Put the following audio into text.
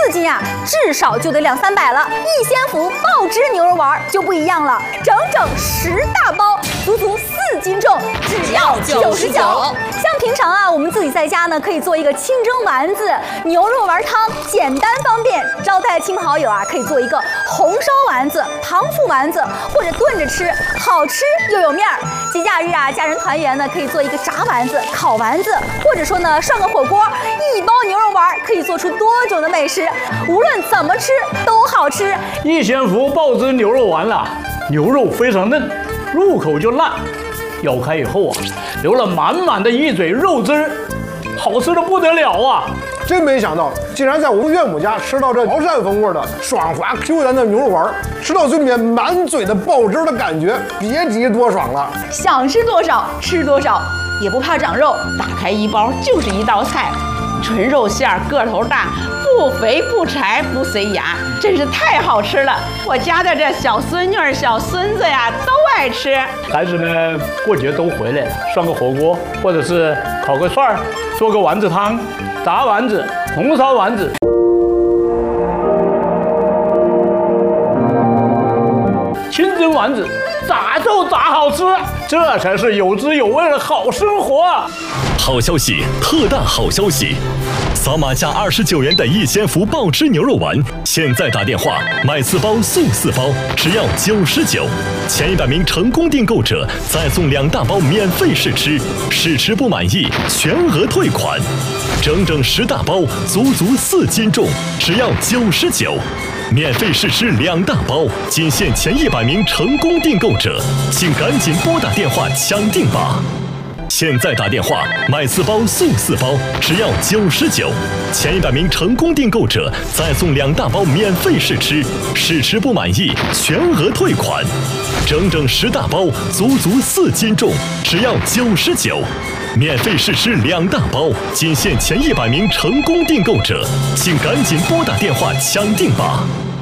斤啊，至少就得200-300了。逸仙福爆汁牛肉丸就不一样了，整整10大包，足4斤重，只要99。像平常啊，我们自己在家呢，可以做一个清蒸丸子、牛肉丸汤，简单方便。招待亲朋好友啊，可以做一个红烧丸子、糖醋丸子，或者炖着吃，好吃又有面儿。节假日啊，家人团圆呢，可以做一个炸丸子、烤丸子，或者说呢，涮个火锅。一包牛肉丸可以做出多种的美食，无论怎么吃都好吃。 逸仙福爆汁牛肉丸了，牛肉非常嫩，入口就烂，咬开以后啊，流了满满的一嘴肉汁儿，好吃的不得了啊！ 真没想到，竟然在我们岳母家吃到这潮汕风味的爽滑 Q 弹的牛肉丸，吃到嘴里面满嘴的爆汁的感觉，别提多爽了。 想吃多少吃多少，也不怕长肉，打开一包就是一道菜。纯肉馅儿，个头大，不肥不柴不塞牙，真是太好吃了。我家的这小孙女儿、小孙子呀都爱吃。 孩子们过节都回来了，涮个火锅，或者是烤个串儿，做个丸子汤、炸丸子、红烧丸子。清蒸丸子，咋就咋好吃，这才是有滋有味的好生活啊！ 好消息，特大好消息！扫码价29元的逸仙福爆汁牛肉丸，现在打电话买4包送4包，只要99。前100名成功订购者再送2大包免费试吃，试吃不满意全额退款。整整10大包，足4斤重，只要99。免费试吃2大包，仅限前100名成功订购者，请赶紧拨打电话抢订吧！现在打电话买4包送4包，只要99。前100名成功订购者再送2大包免费试吃，试吃不满意全额退款。整整10大包，足4斤重，只要99。免费试吃2大包，仅限前100名成功订购者，请赶紧拨打电话抢订吧！